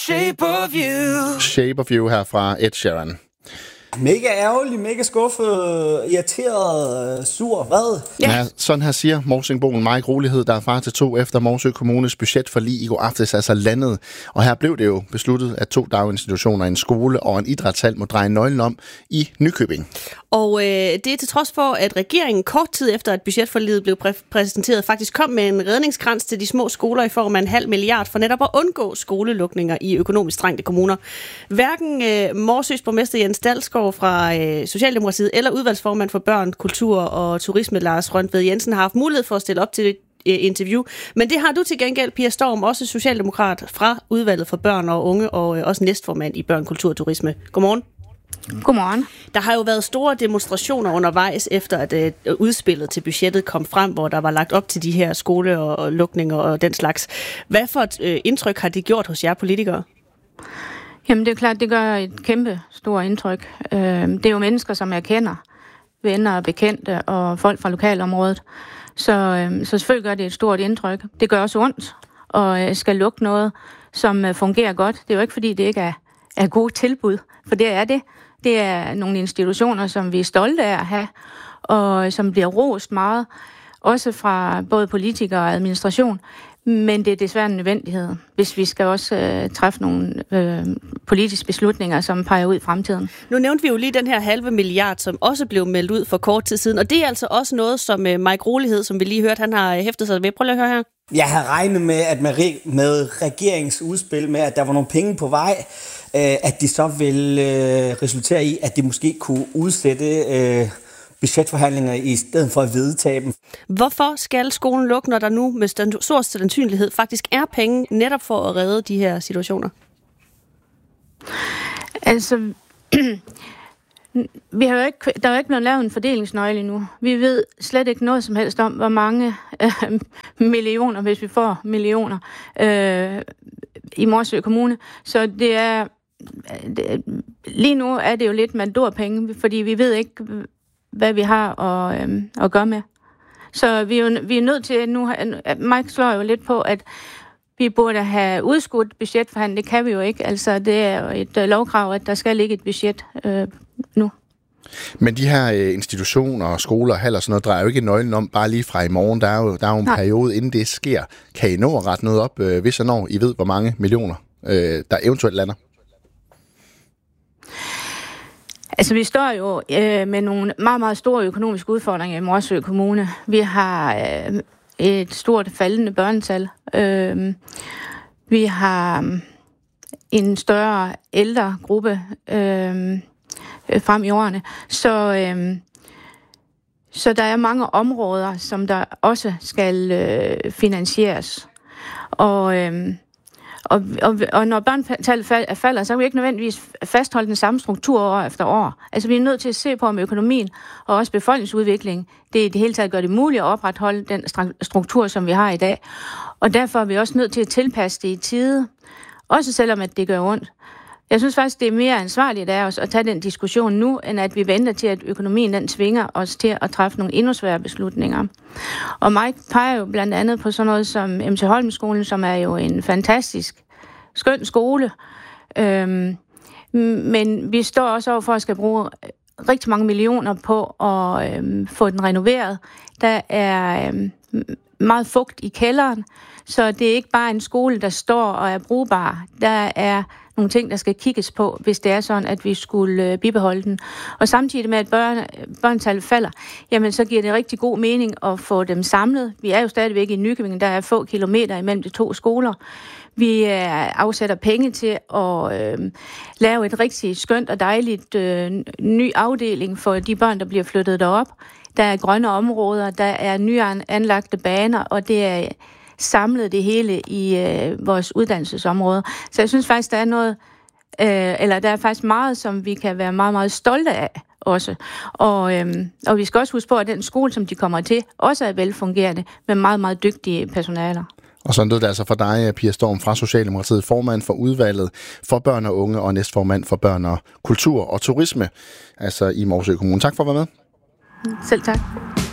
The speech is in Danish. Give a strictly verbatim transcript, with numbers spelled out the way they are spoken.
Shape of You. Shape of You her fra Ed Sheeran. Mega ærgerlig, mega skuffet, irriteret, sur, hvad? Ja. Ja, sådan her siger Morsingboen Mike Rolighed, der er far til to efter Morsø Kommunes budgetforlig i går aftes altså landet. Og her blev det jo besluttet, at to daginstitutioner, en skole og en idrætshal må dreje nøglen om i Nykøbing. Og øh, det er til trods for, at regeringen kort tid efter, at budgetforliget blev præ- præsenteret, faktisk kom med en redningskrans til de små skoler i form af en halv milliard for netop at undgå skolelukninger i økonomisk trængte kommuner. Hverken øh, Morsøs borgmester Jens Dalsgaard fra øh, Socialdemokratiet eller udvalgsformand for børn, kultur og turisme Lars Røntved Jensen har haft mulighed for at stille op til et øh, interview. Men det har du til gengæld, Pia Storm, også socialdemokrat fra udvalget for børn og unge og øh, også næstformand i børn, kultur og turisme. Godmorgen. Godmorgen. Der har jo været store demonstrationer undervejs efter, at øh, udspillet til budgettet kom frem, hvor der var lagt op til de her skole- og lukninger og den slags. Hvad for et øh, indtryk har det gjort hos jer politikere? Jamen det er klart, det gør et kæmpe stort indtryk. Øh, det er jo mennesker, som jeg kender, venner og bekendte og folk fra lokalområdet. Så, øh, så selvfølgelig gør det et stort indtryk. Det gør også ondt og øh, skal lukke noget, som øh, fungerer godt. Det er jo ikke, fordi det ikke er, er gode tilbud, for det er det. Det er nogle institutioner, som vi er stolte af at have, og som bliver rost meget, også fra både politikere og administration. Men det er desværre en nødvendighed, hvis vi skal også øh, træffe nogle øh, politiske beslutninger, som peger ud i fremtiden. Nu nævnte vi jo lige den her halve milliard, som også blev meldt ud for kort tid siden, og det er altså også noget, som øh, Mike Rolighed, som vi lige hørte, han har hæftet sig ved. Prøv lige at høre her. Jeg havde regnet med, at med, re- med regeringsudspil med, at der var nogle penge på vej, øh, at de så ville øh, resultere i, at de måske kunne udsætte øh, budgetforhandlinger i stedet for at vedtage dem. Hvorfor skal skolen lukke, når der nu med stor sandsynlighed faktisk er penge netop for at redde de her situationer? Altså, vi har jo ikke, der er jo ikke blevet lavet en fordelingsnøgle endnu. Vi ved slet ikke noget som helst om, hvor mange øh, millioner, hvis vi får millioner, øh, i Morsø Kommune. Så det er, det, lige nu er det jo lidt mandorpenge, fordi vi ved ikke, hvad vi har at, øh, at gøre med. Så vi er, jo, vi er nødt til nu, Mike slår jo lidt på, at vi burde have udskudt budgetforhandling. Det kan vi jo ikke. Altså, det er jo et uh, lovkrav, at der skal ligge et budget øh, nu. Men de her øh, institutioner og skoler og haller og sådan noget, drejer jo ikke nøglen om bare lige fra i morgen. Der er jo, der er jo en Nej. periode, inden det sker. Kan I nå at rette noget op, øh, hvis og når I ved, hvor mange millioner, øh, der eventuelt lander? Altså, vi står jo øh, med nogle meget, meget store økonomiske udfordringer i Morsø Kommune. Vi har øh, et stort faldende børnetal. Øh, vi har en større ældre gruppe øh, frem i årene. Så, øh, så der er mange områder, som der også skal øh, finansieres. Og... Øh, Og, og, og når børnetallet falder, så kan vi ikke nødvendigvis fastholde den samme struktur år efter år. Altså vi er nødt til at se på, om økonomien og også befolkningsudviklingen, det i det hele taget gør det muligt at opretholde den struktur, som vi har i dag. Og derfor er vi også nødt til at tilpasse det i tide, også selvom at det gør ondt. Jeg synes faktisk, det er mere ansvarligt af os at tage den diskussion nu, end at vi venter til, at økonomien den tvinger os til at træffe nogle endnu svære beslutninger. Og Mike peger jo blandt andet på sådan noget som M T Holm-skolen, som er jo en fantastisk, skøn skole. Øhm, men vi står også over for at skal bruge rigtig mange millioner på at øhm, få den renoveret. Der er øhm, meget fugt i kælderen, så det er ikke bare en skole, der står og er brugbar. Der er nogle ting, der skal kigges på, hvis det er sådan, at vi skulle øh, bibeholde den. Og samtidig med, at børn, børnetallet falder, jamen så giver det rigtig god mening at få dem samlet. Vi er jo stadigvæk i Nykøbing, der er få kilometer imellem de to skoler. Vi øh, afsætter penge til at øh, lave et rigtig skønt og dejligt øh, ny afdeling for de børn, der bliver flyttet derop. Der er grønne områder, der er nyanlagte baner, og det er samlet det hele i øh, vores uddannelsesområde. Så jeg synes faktisk, der er noget, øh, eller der er faktisk meget, som vi kan være meget, meget stolte af også. Og, øh, og vi skal også huske på, at den skole, som de kommer til, også er velfungerende med meget, meget dygtige personaler. Og sådan lød det altså for dig, Pia Storm fra Socialdemokratiet, formand for udvalget for børn og unge og næstformand for børn og kultur og turisme, altså i Morsø Kommune. Tak for at være med. Selv tak.